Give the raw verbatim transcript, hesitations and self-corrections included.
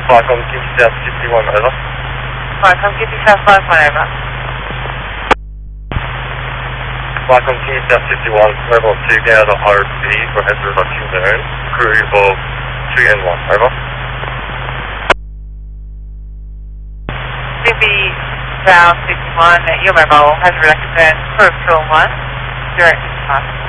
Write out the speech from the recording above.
Welcome to South fifty-one, over. Welcome to South five one, over. Welcome to South fifty-one, level two down to R B for head reduction zone. Crew of two and one, over. C B South fifty-one, your mobile has reduction zone, crew of two and one, direct to